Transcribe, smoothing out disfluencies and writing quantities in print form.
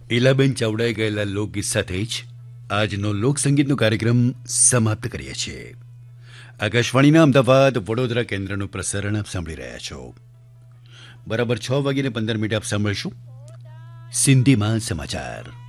ઈલાબેન ચાવડાએ ગયેલા લોકગીત સાથે જ આજનો લોકસંગીતનો કાર્યક્રમ સમાપ્ત કરીએ છીએ. આકાશવાણીના અમદાવાદ વડોદરા કેન્દ્રનું પ્રસારણ આપ સાંભળી રહ્યા છો. બરાબર 6:15 આપ સાંભળશું સિંધીમાં સમાચાર.